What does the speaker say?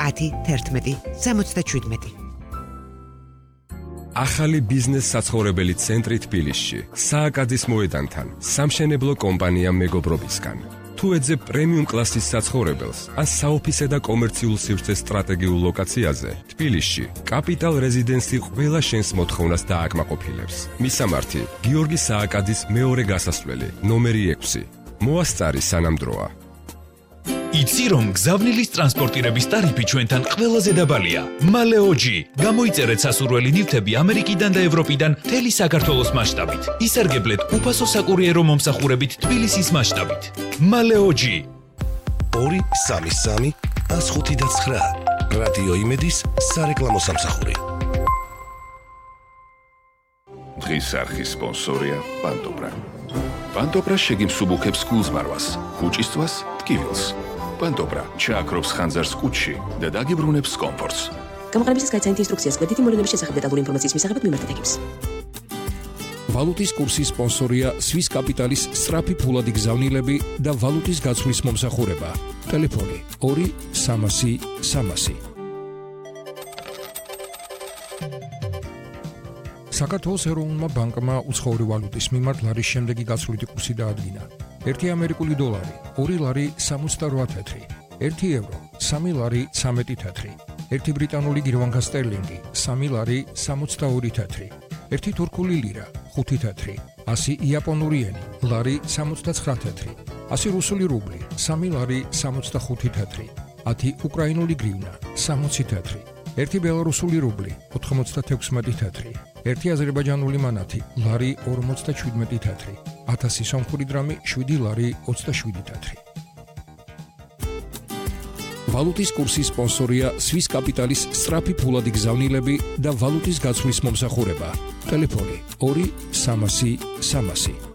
10-11-77. ახალი ბიზნეს საცხოვრებელი ცენტრი თბილისში, სააკაძის მოედანთან, სამშენებლო კომპანია მეგობრობისგან. თუ ეძებ პრემიუმ კლასის საცხოვრებელს, ან საოფისე და კომერციულ სივრცეს სტრატეგიულ ლოკაციაზე, თბილისში, კაპიტალ რეზიდენსი ყველა შენს მოთხოვნას დააკმაყოფილებს. მისამართი: გიორგი სააკაძის მეორე გასასვლელი, ნომერი 6. მოასწარი სანამ დროა. იცი რომ გზავნილის ტრანსპორტირების ტარიფი ჩვენთან ყველაზე დაბალია. მალეოჯი. გამოიწერეთ სასურველი ნივთები ამერიკიდან და ევროპიდან მთელი საქართველოს მასშტაბით. ისარგებლეთ უფასო საკურიერო მომსახურებით თბილისის მასშტაბით. მალეოჯი. 233 105.9 რადიო იმედის სარეკლამო სამსახური. დღის არხის სპონსორია პანტობრა. პანტობრა შეგიმსუბუქებს გულზმარვას, კუჭისწვას, ტკივილს. პანტობრა ჩააქრობს ხანძარს კუჭში და დაგიბრუნებს კომფორტს. გამოყენებისას გაიცანით ინსტრუქციას გვერდითი მოვლენების შესახებ დეტალური ინფორმაციის მისაღებად მიმართეთ ექიმს. ვალუტის კურსის სპონსორია სვის კაპიტალის სწრაფი ფულადი გზავნილები და ვალუტის გაცვლის მომსახურება. ტელეფონი 2-300-300. საქართველოს ეროვნულმა ბანკმა უცხოური ვალუტის მიმართ ლარის შემდეგი გაცვლითი კურსი დაადგინა. 1 ამერიკული დოლარი 2 ლარი 68 თეთრი, 1 ევრო 3 ლარი 13 თეთრი, 1 ბრიტანული გირვანკა სტერლინგი 3 ლარი 62 თეთრი, 1 თურქული ლირა 5 თეთრი, 100 იაპონური ენი ლარი 69 თეთრი, 100 რუსული რუბლი 3 ლარი 65 თეთრი, 10 უკრაინული გრივნა 60 თეთრი, 1 ბელარუსული რუბლი 96 თეთრი, 1 აზერბაიჯანული მანათი ლარი 47 თეთრი, 1000 სომხური დრამი 7 ლარი 27 თეთრი. ვალუტის კურსის სპონსორია სვის კაპიტალის სწრაფი ფულადი გზავნილები და ვალუტის გაცვლის მომსახურება. ტელეფონი 2-300-300.